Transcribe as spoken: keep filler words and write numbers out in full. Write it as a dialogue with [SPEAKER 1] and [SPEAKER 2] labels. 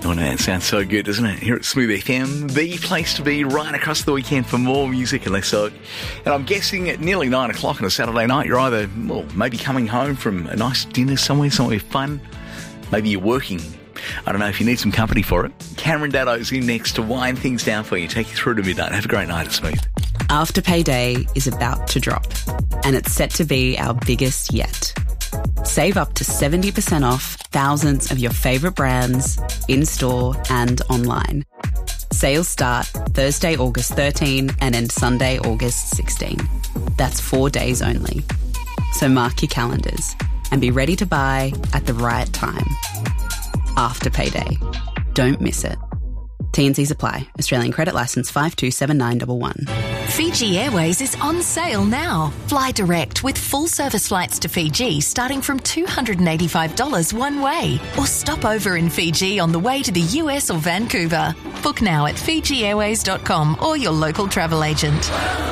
[SPEAKER 1] Oh, no, it sounds so good, doesn't it? Here at Smooth F M, the place to be right across the weekend for more music and less talk. And I'm guessing at nearly nine o'clock on a Saturday night, you're either, well, maybe coming home from a nice dinner somewhere, somewhere fun. Maybe you're working. I don't know if you need some company for it. Cameron Daddo's in next to wind things down for you, take you through to midnight. Have a great night at Smooth.
[SPEAKER 2] Afterpay Day is about to drop, and it's set to be our biggest yet. Save up to seventy percent off thousands of your favourite brands in-store and online. Sales start Thursday, August thirteenth and end Sunday, August sixteenth. That's four days only. So mark your calendars and be ready to buy at the right time. Afterpay Day. Don't miss it. T and Cs apply. Australian credit licence five two seven nine one one.
[SPEAKER 3] Fiji Airways is on sale now. Fly direct with full service flights to Fiji starting from two hundred eighty-five dollars one way. Or stop over in Fiji on the way to the U S or Vancouver. Book now at fiji airways dot com or your local travel agent.